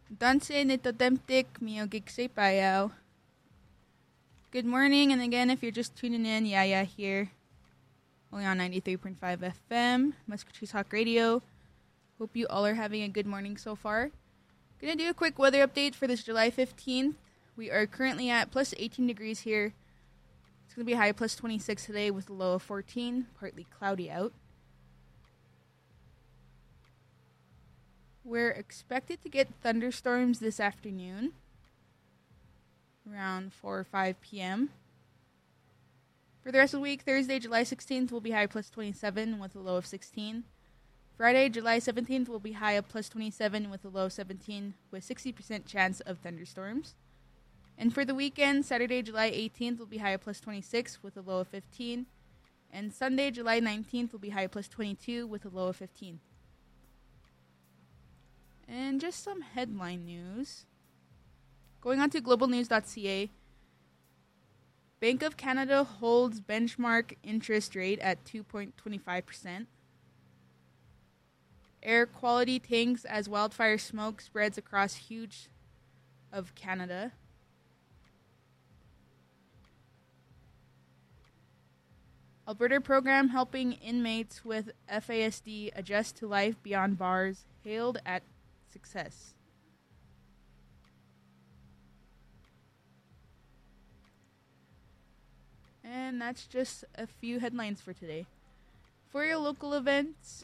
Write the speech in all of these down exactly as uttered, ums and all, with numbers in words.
Danse nito temptik mio gigsay payaw. Good morning, and again, if you're just tuning in, Yaya here. Only on ninety-three point five F M, Muscatine Talk Radio. Hope you all are having a good morning so far. Gonna do a quick weather update for this July fifteenth. We are currently at plus eighteen degrees here. It's gonna be a high plus twenty-six today with a low of fourteen, partly cloudy out. We're expected to get thunderstorms this afternoon, around four or five p.m. For the rest of the week, Thursday, July sixteenth will be high plus twenty-seven with a low of sixteen. Friday, July seventeenth will be high up plus twenty-seven with a low of seventeen with sixty percent chance of thunderstorms. And for the weekend, Saturday, July eighteenth will be high up plus twenty-six with a low of fifteen. And Sunday, July nineteenth will be high up plus twenty-two with a low of fifteen. And just some headline news. Going on to global news dot c a. Bank of Canada holds benchmark interest rate at two point two five percent. Air quality tanks as wildfire smoke spreads across huge of Canada. Alberta program helping inmates with F A S D adjust to life beyond bars hailed at success. And that's just a few headlines for today. For your local events,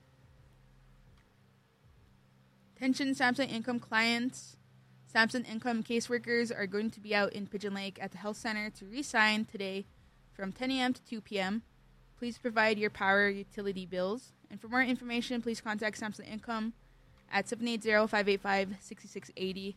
attention Samsung Income clients. Samsung Income caseworkers are going to be out in Pigeon Lake at the health center to re-sign today from ten a.m. to two p.m. Please provide your power utility bills. And for more information, please contact Samsung Income at seven eight zero, five eight five, six six eight zero.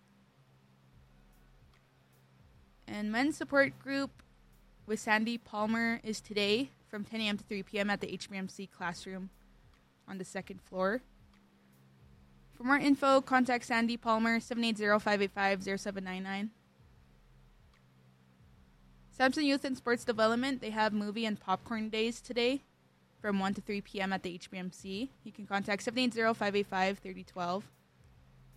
And Men's Support Group with Sandy Palmer is today from ten a.m. to three p.m. at the H B M C classroom on the second floor. For more info, contact Sandy Palmer, seven eight zero, five eight five, zero seven nine nine. Samson Youth and Sports Development, they have movie and popcorn days today from one to three p.m. at the H B M C. You can contact seven eight zero, five eight five, three zero one two.